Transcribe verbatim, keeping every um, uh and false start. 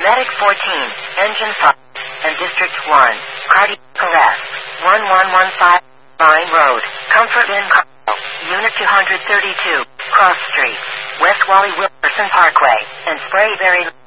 Medic fourteen, Engine five, and District one, Cardiac Arrest, one one one five, Line Road, Comfort Inn, Carl, Unit two thirty-two, Cross Street, West Wally Wilkerson Parkway, and Sprayberry.